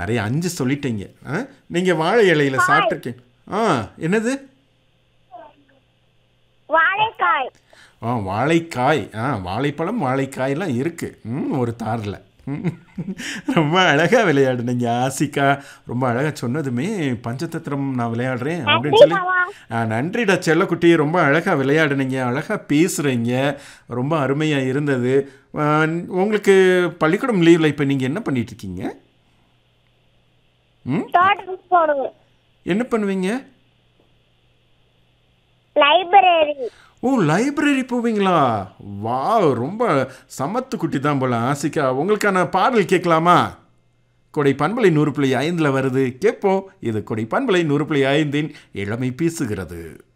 நிறைய 5 சொல்லிட்டீங்க. நீங்கள் வாழை இலையில சாப்பிட்ருக்கீங்க. என்னது? வாழைக்காய். வாழைக்காய். வாழைப்பழம் வாழைக்காயெல்லாம் இருக்குது ஒரு தாரில். ரொம்ப அழகாக விளையாடுனீங்க ஆசிகா. ரொம்ப அழகாக சொன்னதுமே பஞ்சதந்திரம் நான் விளையாடுறேன் அப்படின்னு சொல்லி. நன்றிடா செல்லக்குட்டி, ரொம்ப அழகாக விளையாடுனீங்க, அழகாக பேசுகிறீங்க, ரொம்ப அருமையாக இருந்தது. உங்களுக்கு பள்ளிக்கூடம் லீவில் இப்போ நீங்கள் என்ன பண்ணிகிட்ருக்கீங்க? என்ன பண்ணுவீங்க? லைப்ரரி. லைப்ரரி போவீங்களா? வா, ரொம்ப சமத்து குட்டி தான் போல ஆசிகா. உங்களுக்கான பாடல் கேட்கலாமா? கொடை பண்பலை 100.5 வருது, கேட்போம். இது கொடை பண்பலை 100.5 இளமை பேசுகிறது.